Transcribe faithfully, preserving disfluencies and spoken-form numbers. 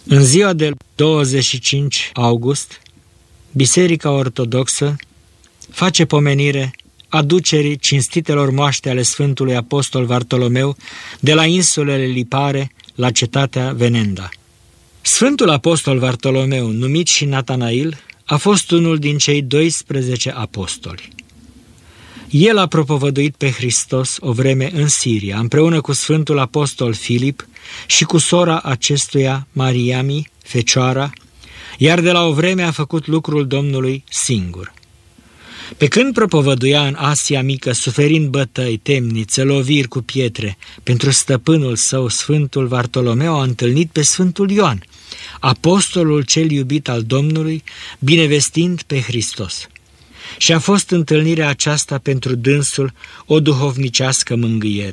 În ziua de douăzeci și cinci august, Biserica Ortodoxă face pomenire aducerii cinstitelor moaște ale Sfântului Apostol Vartolomeu de la insulele Lipare la cetatea Venenda. Sfântul Apostol Vartolomeu, numit și Natanail, a fost unul din cei doisprezece apostoli. El a propovăduit pe Hristos o vreme în Siria, împreună cu Sfântul Apostol Filip și cu sora acestuia, Mariami, fecioara, iar de la o vreme a făcut lucrul Domnului singur. Pe când propovăduia în Asia Mică, suferind bătăi, temnițe, loviri cu pietre, pentru stăpânul său, Sfântul Vartolomeu a întâlnit pe Sfântul Ioan, apostolul cel iubit al Domnului, binevestind pe Hristos. Și a fost întâlnirea aceasta pentru dânsul o duhovnicească mângâiere.